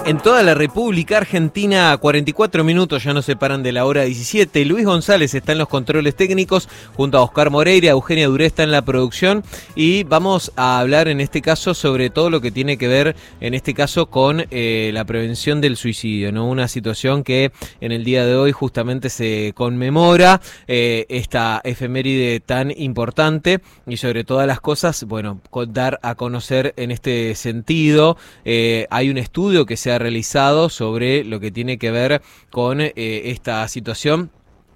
En toda la República Argentina, 44 minutos ya nos separan de la hora 17. Luis González está en los controles técnicos, junto a Oscar Moreira. Eugenia Duré está en la producción. Y vamos a hablar en este caso sobre todo lo que tiene que ver, en este caso, con la prevención del suicidio, ¿no? Una situación que en el día de hoy justamente se conmemora esta efeméride tan importante. Y sobre todas las cosas, bueno, dar a conocer en este sentido. Hay un estudio que se ha realizado sobre lo que tiene que ver con esta situación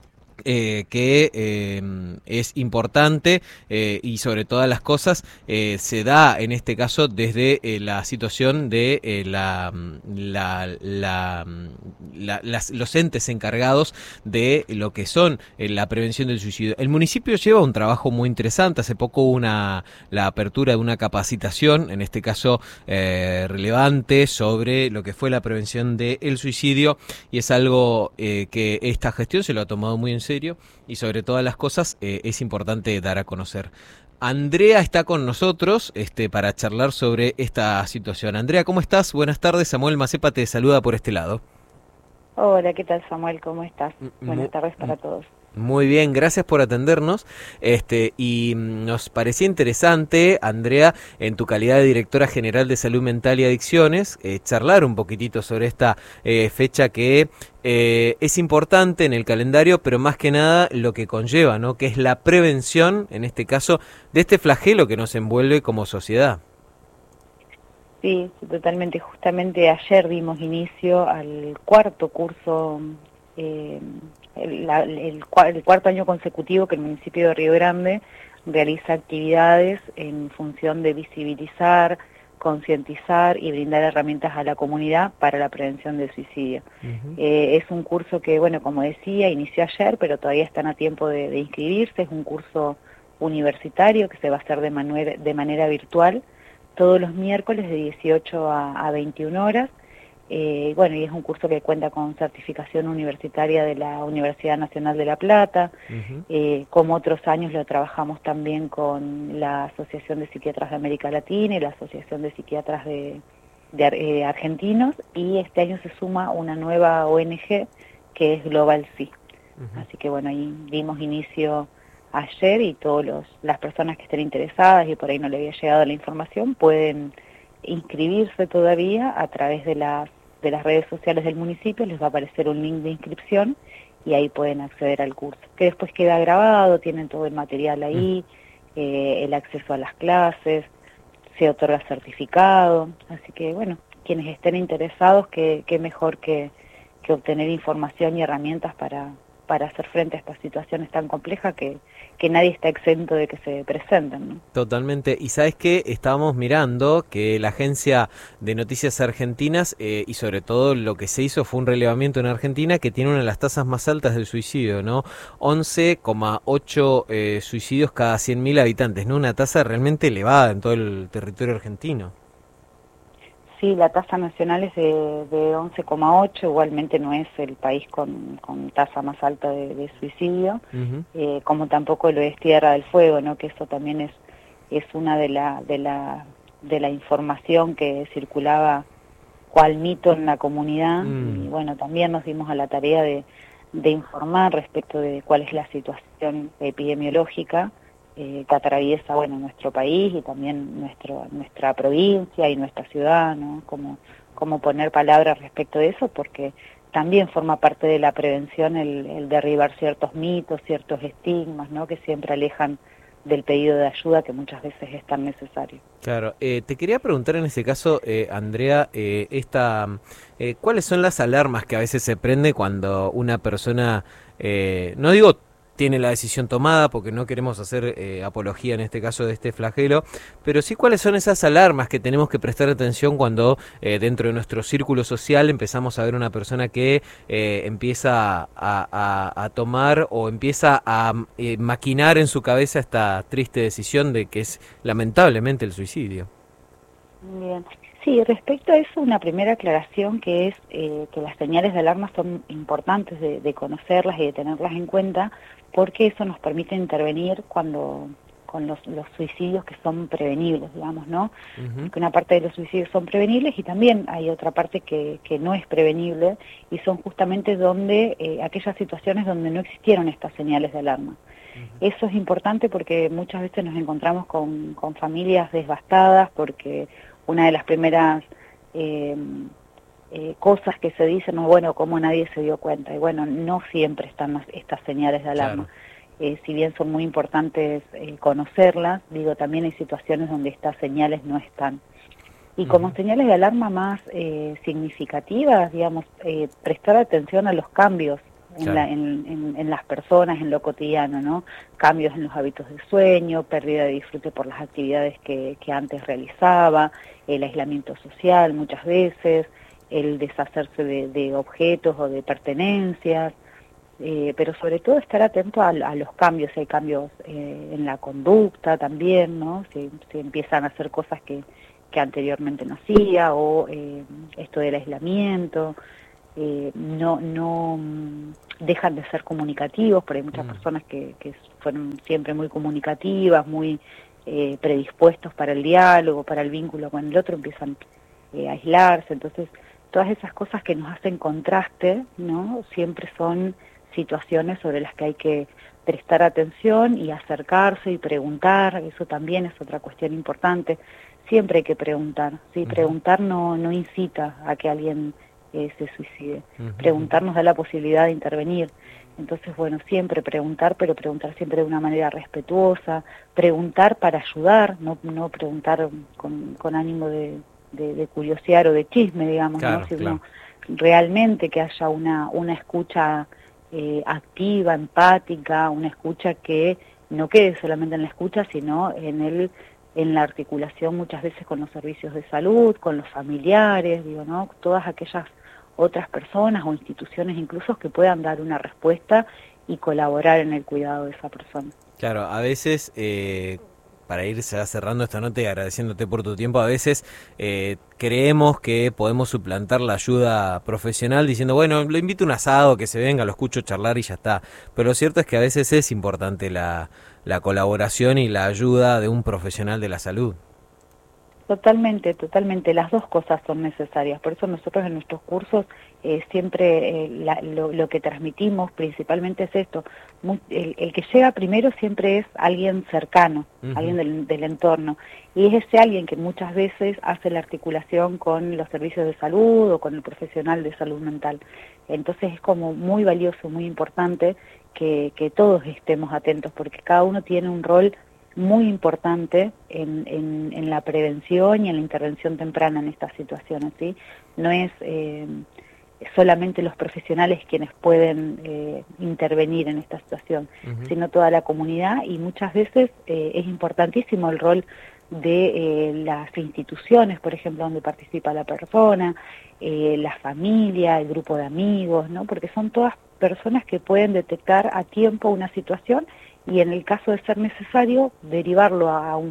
que es importante y sobre todas las cosas se da en este caso desde la situación de los entes encargados de lo que son la prevención del suicidio. El municipio lleva un trabajo muy interesante. Hace poco hubo la apertura de una capacitación, en este caso relevante, sobre lo que fue la prevención del suicidio, y es algo que esta gestión se lo ha tomado muy en serio y sobre todas las cosas es importante dar a conocer. Andrea está con nosotros para charlar sobre esta situación. Andrea, ¿cómo estás? Buenas tardes. Samuel Macepa te saluda por este lado. Hola, ¿qué tal, Samuel? ¿Cómo estás? Buenas tardes para todos. Muy bien, gracias por atendernos. Y nos parecía interesante, Andrea, en tu calidad de directora general de Salud Mental y Adicciones, charlar un poquitito sobre esta fecha que es importante en el calendario, pero más que nada lo que conlleva, ¿no? Que es la prevención, en este caso, de este flagelo que nos envuelve como sociedad. Sí, totalmente. Justamente ayer dimos inicio al cuarto curso, el cuarto año consecutivo que el municipio de Río Grande realiza actividades en función de visibilizar, concientizar y brindar herramientas a la comunidad para la prevención del suicidio. Es un curso que, bueno, como decía, inició ayer, pero todavía están a tiempo de inscribirse. Es un curso universitario que se va a hacer de manera virtual todos los miércoles de 18 a 21 horas. Bueno, y es un curso que cuenta con certificación universitaria de la Universidad Nacional de La Plata. Como otros años lo trabajamos también con la Asociación de Psiquiatras de América Latina y la Asociación de Psiquiatras de Argentinos, y este año se suma una nueva ONG que es Global Sí. Así que bueno, ahí dimos inicio ayer, y todas las personas que estén interesadas y por ahí no le había llegado la información pueden inscribirse todavía a través de las redes sociales del municipio. Les va a aparecer un link de inscripción y ahí pueden acceder al curso, que después queda grabado, tienen todo el material ahí, el acceso a las clases, se otorga certificado. Así que bueno, quienes estén interesados, qué mejor que obtener información y herramientas para hacer frente a estas situaciones tan complejas que nadie está exento de que se presenten, ¿no? Totalmente. Y sabes que estábamos mirando que la agencia de noticias argentinas y sobre todo lo que se hizo fue un relevamiento en Argentina que tiene una de las tasas más altas del suicidio, ¿no? 11,8 suicidios cada 100.000 habitantes, ¿no? Una tasa realmente elevada en todo el territorio argentino. Sí, la tasa nacional es de 11,8, igualmente no es el país con tasa más alta de suicidio, como tampoco lo es Tierra del Fuego, ¿no? Que eso también es una de la información que circulaba cual mito en la comunidad. Y bueno, también nos dimos a la tarea de informar respecto de cuál es la situación epidemiológica que atraviesa, bueno, nuestro país y también nuestra provincia y nuestra ciudad, ¿no? Como poner palabras respecto de eso, porque también forma parte de la prevención el derribar ciertos mitos, ciertos estigmas, ¿no? Que siempre alejan del pedido de ayuda, que muchas veces es tan necesario. Claro, te quería preguntar en ese caso, Andrea, ¿cuáles son las alarmas que a veces se prende cuando una persona, no digo tiene la decisión tomada, porque no queremos hacer apología en este caso de este flagelo, pero sí cuáles son esas alarmas que tenemos que prestar atención cuando dentro de nuestro círculo social empezamos a ver una persona que empieza a tomar o empieza a maquinar en su cabeza esta triste decisión de que es lamentablemente el suicidio? Bien. Sí, respecto a eso, una primera aclaración que es que las señales de alarma son importantes de conocerlas y de tenerlas en cuenta, porque eso nos permite intervenir cuando los suicidios que son prevenibles, digamos, ¿no? Ujú. Que una parte de los suicidios son prevenibles y también hay otra parte que no es prevenible y son justamente donde aquellas situaciones donde no existieron estas señales de alarma. Eso es importante porque muchas veces nos encontramos con familias devastadas porque una de las primeras cosas que se dicen, no, bueno, como nadie se dio cuenta. Y bueno, no siempre están estas señales de alarma. Claro. Si bien son muy importantes conocerlas, digo, también hay situaciones donde estas señales no están. Y como señales de alarma más significativas, digamos, prestar atención a los cambios Claro. en las personas, en lo cotidiano, ¿no? Cambios en los hábitos de sueño, pérdida de disfrute por las actividades que antes realizaba, el aislamiento social muchas veces, el deshacerse de objetos o de pertenencias, pero sobre todo estar atento a los cambios, si hay cambios en la conducta también, ¿no? Si empiezan a hacer cosas que anteriormente no hacía, o esto del aislamiento, no dejan de ser comunicativos, porque hay muchas personas que fueron siempre muy comunicativas, muy predispuestos para el diálogo, para el vínculo con el otro, empiezan a aislarse. Entonces todas esas cosas que nos hacen contraste, ¿no? Siempre son situaciones sobre las que hay que prestar atención y acercarse y preguntar. Eso también es otra cuestión importante. Siempre hay que preguntar, ¿sí? Preguntar no incita a que alguien se suicide. Preguntar nos da la posibilidad de intervenir. Entonces, bueno, siempre preguntar, pero preguntar siempre de una manera respetuosa, preguntar para ayudar, no preguntar con ánimo de curiosear o de chisme, digamos, Claro, ¿no? Sino claro. realmente que haya una escucha activa, empática, una escucha que no quede solamente en la escucha, sino en la articulación muchas veces con los servicios de salud, con los familiares, digo, ¿no? Todas aquellas otras personas o instituciones incluso que puedan dar una respuesta y colaborar en el cuidado de esa persona. Claro, a veces, para ir ya cerrando esta nota y agradeciéndote por tu tiempo, a veces creemos que podemos suplantar la ayuda profesional diciendo, bueno, lo invito a un asado, que se venga, lo escucho charlar y ya está. Pero lo cierto es que a veces es importante la colaboración y la ayuda de un profesional de la salud. Totalmente, totalmente. Las dos cosas son necesarias. Por eso nosotros en nuestros cursos siempre lo que transmitimos principalmente es esto. El que llega primero siempre es alguien cercano, alguien del entorno. Y es ese alguien que muchas veces hace la articulación con los servicios de salud o con el profesional de salud mental. Entonces es como muy valioso, muy importante que todos estemos atentos, porque cada uno tiene un rol muy importante en la prevención y en la intervención temprana en estas situaciones, ¿sí? No es solamente los profesionales quienes pueden intervenir en esta situación, sino toda la comunidad, y muchas veces es importantísimo el rol de las instituciones, por ejemplo, donde participa la persona, la familia, el grupo de amigos, ¿no? Porque son todas personas que pueden detectar a tiempo una situación y en el caso de ser necesario derivarlo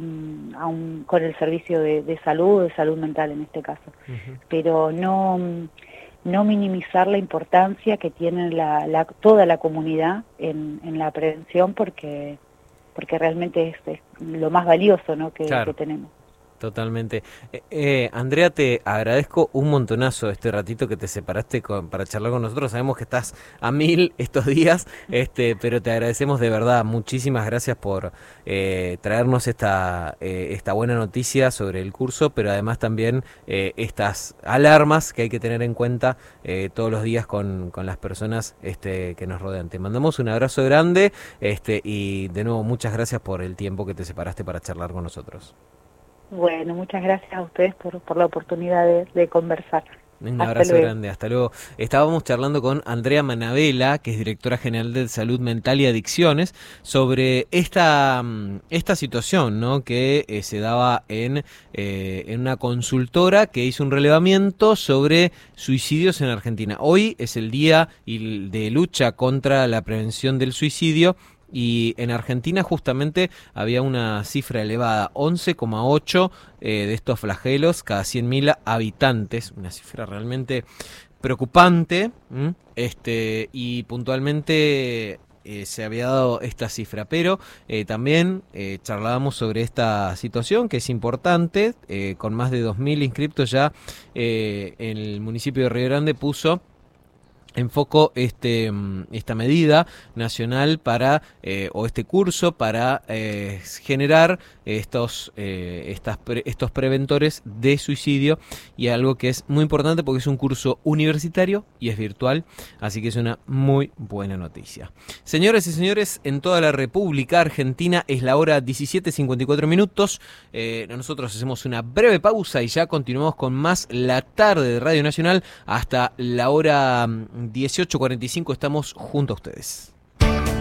con el servicio de salud mental en este caso. Pero no minimizar la importancia que tiene toda la comunidad en la prevención, porque realmente es lo más valioso, ¿no? que tenemos. Totalmente. Andrea, te agradezco un montonazo este ratito que te separaste para charlar con nosotros. Sabemos que estás a 1000 estos días, pero te agradecemos de verdad. Muchísimas gracias por traernos esta buena noticia sobre el curso, pero además también estas alarmas que hay que tener en cuenta todos los días con las personas que nos rodean. Te mandamos un abrazo grande y de nuevo muchas gracias por el tiempo que te separaste para charlar con nosotros. Bueno, muchas gracias a ustedes por la oportunidad de conversar. Un abrazo grande, hasta luego. Estábamos charlando con Andrea Manabela, que es directora general de Salud Mental y Adicciones, sobre esta situación, ¿no? Que se daba en una consultora que hizo un relevamiento sobre suicidios en Argentina. Hoy es el día de lucha contra la prevención del suicidio. Y en Argentina justamente había una cifra elevada, 11,8 de estos flagelos cada 100.000 habitantes, una cifra realmente preocupante, y puntualmente se había dado esta cifra, pero también charlábamos sobre esta situación que es importante, con más de 2.000 inscriptos ya el municipio de Río Grande puso en foco esta medida nacional para o este curso para generar estos preventores de suicidio, y algo que es muy importante porque es un curso universitario y es virtual, así que es una muy buena noticia. Señoras y señores, en toda la República Argentina es la hora 17:54. Nosotros hacemos una breve pausa y ya continuamos con más La Tarde de Radio Nacional hasta la hora 18:45. Estamos junto a ustedes.